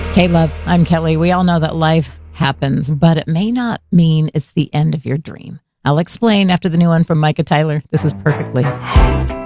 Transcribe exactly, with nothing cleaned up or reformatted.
K-Love, I'm Kelly. We all know that life happens, but it may not mean it's the end of your dream. I'll explain after the new one from Micah Tyler. This is Perfectly.